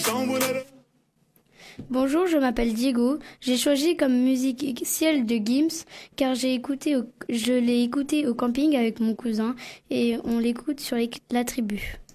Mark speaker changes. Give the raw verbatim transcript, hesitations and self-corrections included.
Speaker 1: Bonjour, je m'appelle Diego. J'ai choisi comme musique Ciel de Gims car j'ai écouté au- je l'ai écouté au camping avec mon cousin et on l'écoute sur les- la tribu.